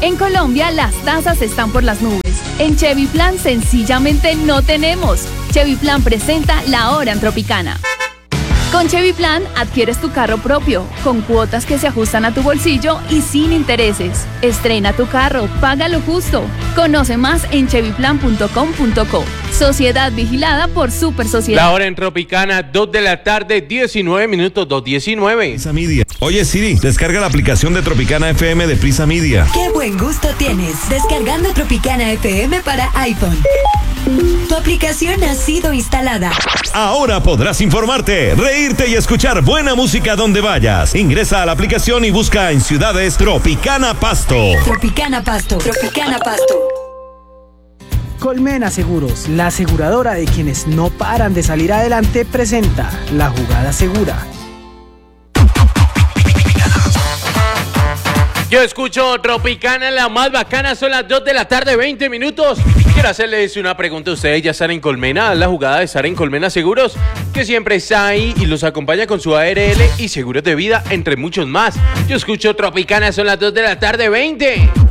En Colombia las tasas están por las nubes. En Chevy Plan sencillamente no tenemos. Chevy Plan presenta La Hora en Tropicana. Con Chevy Plan adquieres tu carro propio, con cuotas que se ajustan a tu bolsillo y sin intereses. Estrena tu carro, págalo justo. Conoce más en chevyplan.com.co. Sociedad vigilada por Super Sociedad. La Hora en Tropicana, 2 de la tarde, 19 minutos, 2:19. Prisa Media. Oye Siri, descarga la aplicación de Tropicana FM de Prisa Media. ¡Qué buen gusto tienes! Descargando Tropicana FM para iPhone. Tu aplicación ha sido instalada. Ahora podrás informarte, reírte y escuchar buena música donde vayas. Ingresa a la aplicación y busca en ciudades Tropicana Pasto. Tropicana Pasto. Tropicana Pasto. Colmena Seguros, la aseguradora de quienes no paran de salir adelante, presenta La Jugada Segura. Yo escucho Tropicana, la más bacana, son las 2 de la tarde, 20 minutos. Quiero hacerles una pregunta a ustedes, ya están en Colmena, la jugada de estar en Colmena Seguros, que siempre está ahí y los acompaña con su ARL y seguros de vida, entre muchos más. Yo escucho Tropicana, son las 2 de la tarde, 20.